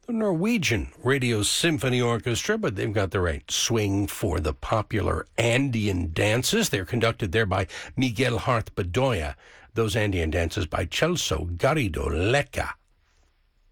Norwegian Radio Symphony Orchestra, but they've got the right swing for the popular Andean dances. They're conducted there by Miguel Hart Bedoya. Those Andean dances by Celso Garrido Lecca.